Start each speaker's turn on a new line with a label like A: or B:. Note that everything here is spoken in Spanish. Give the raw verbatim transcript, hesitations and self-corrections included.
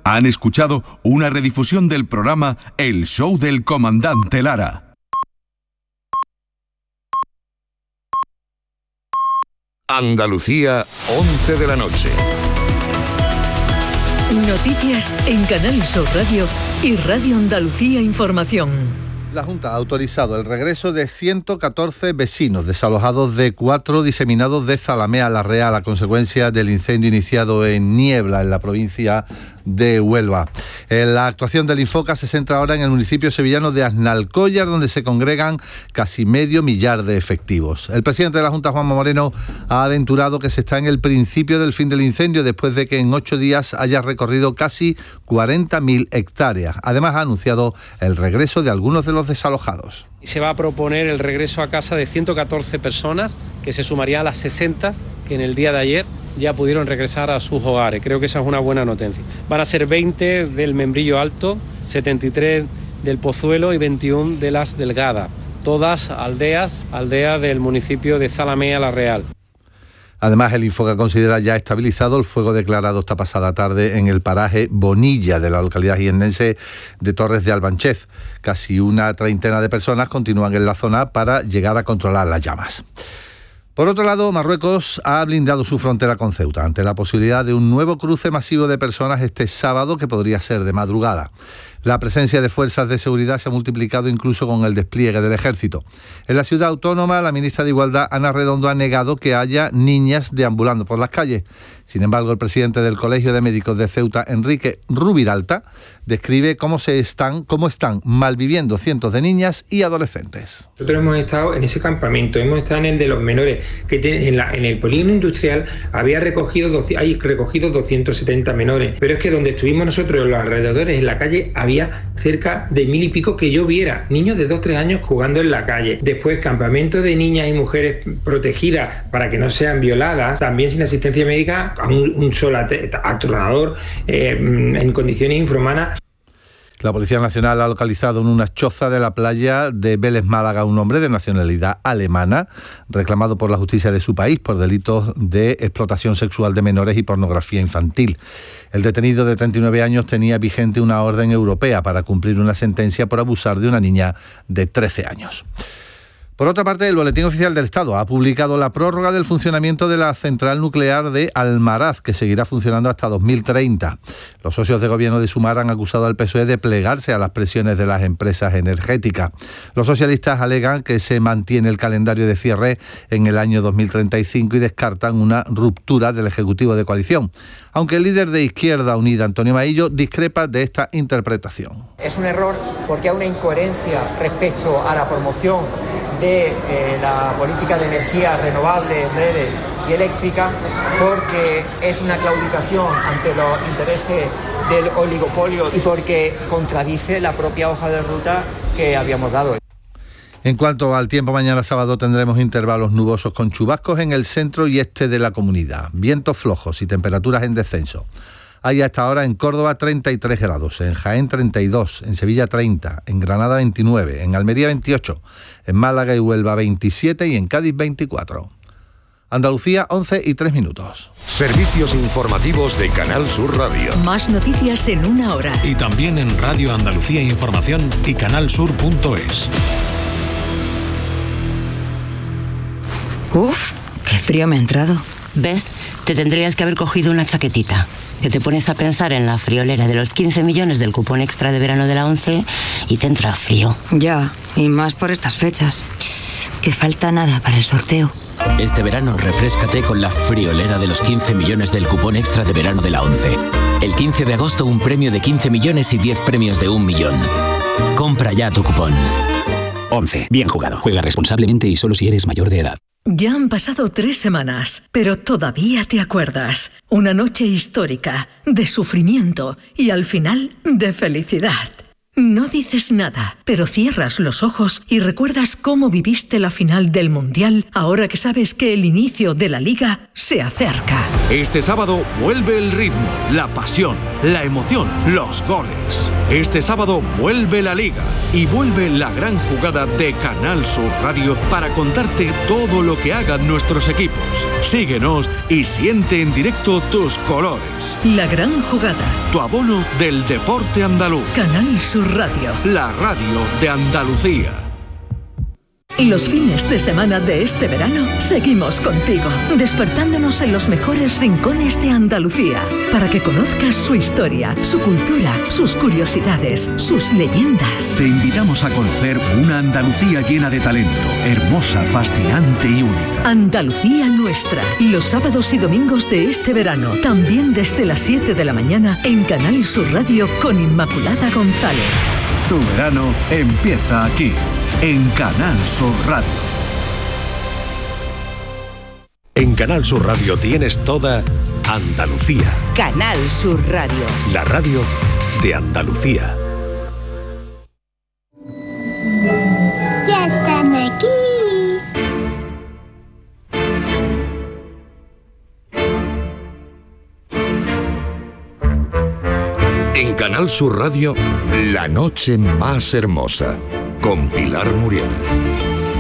A: Han escuchado una redifusión del programa El Show del Comandante Lara.
B: Andalucía, once de la noche.
C: Noticias en Canal Sur Radio y Radio Andalucía Información.
D: La Junta ha autorizado el regreso de ciento catorce vecinos desalojados de cuatro diseminados de Zalamea la Real a consecuencia del incendio iniciado en Niebla, en la provincia de Huelva. La actuación del Infoca se centra ahora en el municipio sevillano de Aznalcóllar, donde se congregan casi medio millar de efectivos. El presidente de la Junta, Juanma Moreno, ha aventurado que se está en el principio del fin del incendio después de que en ocho días haya recorrido casi cuarenta mil hectáreas. Además, ha anunciado el regreso de algunos de los desalojados.
E: Se va a proponer el regreso a casa de ciento catorce personas, que se sumaría a las sesenta que en el día de ayer ya pudieron regresar a sus hogares. Creo que esa es una buena noticia. Van a ser veinte del Membrillo Alto, setenta y tres del Pozuelo y veintiuno de Las Delgadas. Todas aldeas, aldeas del municipio de Zalamea la Real.
D: Además, el Infoca considera ya estabilizado el fuego declarado esta pasada tarde en el paraje Bonilla de la localidad jiennense de Torres de Albanchez. Casi una treintena de personas continúan en la zona para llegar a controlar las llamas. Por otro lado, Marruecos ha blindado su frontera con Ceuta ante la posibilidad de un nuevo cruce masivo de personas este sábado, que podría ser de madrugada. La presencia de fuerzas de seguridad se ha multiplicado incluso con el despliegue del ejército. En la ciudad autónoma, la ministra de Igualdad, Ana Redondo, ha negado que haya niñas deambulando por las calles. Sin embargo, el presidente del Colegio de Médicos de Ceuta, Enrique Rubiralta, describe cómo se están, cómo están malviviendo cientos de niñas y adolescentes.
F: Nosotros hemos estado en ese campamento, hemos estado en el de los menores, que tiene, en, la, en el polígono industrial había recogido, hay recogido doscientos setenta menores, pero es que donde estuvimos nosotros, en los alrededores, en la calle, había cerca de mil y pico que yo viera, niños de dos o tres años jugando en la calle. Después, campamentos de niñas y mujeres protegidas para que no sean violadas, también sin asistencia médica, a un, un solo atronador, eh, en condiciones infrahumanas.
D: La Policía Nacional ha localizado en una choza de la playa de Vélez, Málaga, un hombre de nacionalidad alemana, reclamado por la justicia de su país por delitos de explotación sexual de menores y pornografía infantil. El detenido de treinta y nueve años tenía vigente una orden europea para cumplir una sentencia por abusar de una niña de trece años. Por otra parte, el Boletín Oficial del Estado ha publicado la prórroga del funcionamiento de la central nuclear de Almaraz, que seguirá funcionando hasta dos mil treinta. Los socios de gobierno de Sumar han acusado al P S O E de plegarse a las presiones de las empresas energéticas. Los socialistas alegan que se mantiene el calendario de cierre en el año dos mil treinta y cinco y descartan una ruptura del Ejecutivo de coalición, aunque el líder de Izquierda Unida, Antonio Maillo, discrepa de esta interpretación.
G: Es un error porque hay una incoherencia respecto a la promoción de eh, la política de energías renovables, verdes y eléctricas, porque es una claudicación ante los intereses del oligopolio y porque contradice la propia hoja de ruta que habíamos dado.
D: En cuanto al tiempo, mañana sábado tendremos intervalos nubosos con chubascos en el centro y este de la comunidad, vientos flojos y temperaturas en descenso. Hay hasta ahora en Córdoba treinta y tres grados, en Jaén treinta y dos, en Sevilla treinta, en Granada veintinueve, en Almería veintiocho, en Málaga y Huelva veintisiete y en Cádiz veinticuatro. Andalucía, once y tres minutos.
B: Servicios informativos de Canal Sur Radio.
C: Más noticias en una hora.
H: Y también en Radio Andalucía Información y canalsur punto es.
I: Uf, qué frío me ha entrado. ¿Ves? Te tendrías que haber cogido una chaquetita. Que te pones a pensar en la friolera de los quince millones del cupón extra de verano de la ONCE y te entra frío. Ya, y más por estas fechas. Que falta nada para el sorteo.
J: Este verano refréscate con la friolera de los quince millones del cupón extra de verano de la ONCE. El quince de agosto un premio de quince millones y diez premios de un millón. Compra ya tu cupón.
K: ONCE. Bien jugado. Juega responsablemente y solo si eres mayor de edad.
C: Ya han pasado tres semanas, pero todavía te acuerdas. Una noche histórica, de sufrimiento y al final de felicidad. No dices nada, pero cierras los ojos y recuerdas cómo viviste la final del Mundial ahora que sabes que el inicio de la Liga se acerca.
L: Este sábado vuelve el ritmo, la pasión, la emoción, los goles. Este sábado vuelve la Liga y vuelve la gran jugada de Canal Sur Radio para contarte todo lo que hagan nuestros equipos. Síguenos y siente en directo tus colores.
C: La gran jugada.
L: Tu abono del deporte andaluz.
C: Canal Sur Radio.
L: La radio de Andalucía.
C: Los fines de semana de este verano seguimos contigo, despertándonos en los mejores rincones de Andalucía, para que conozcas su historia, su cultura, sus curiosidades, sus leyendas.
A: Te invitamos a conocer una Andalucía llena de talento, hermosa, fascinante y única.
C: Andalucía nuestra, los sábados y domingos de este verano, también desde las siete de la mañana en Canal Sur Radio con Inmaculada González.
A: Tu verano empieza aquí, en Canal Sur Radio.
H: En Canal Sur Radio tienes toda Andalucía.
M: Canal Sur Radio.
H: La radio de Andalucía.
N: Ya están aquí.
B: En Canal Sur Radio, La noche más hermosa, con Pilar Muriel.